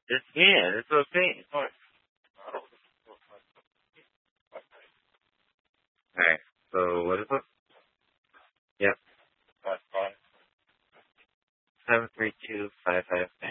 That's what I'm saying. Alright, so what is it? Yep. 732559.